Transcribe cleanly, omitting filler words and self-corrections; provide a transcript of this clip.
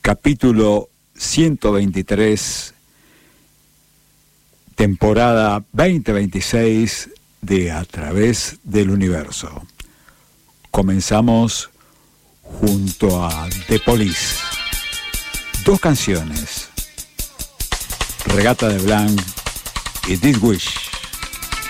capítulo 123, temporada 2026 de A Través del Universo. Comenzamos junto a The Police. 2 canciones, Regata de Blanc y This Wish.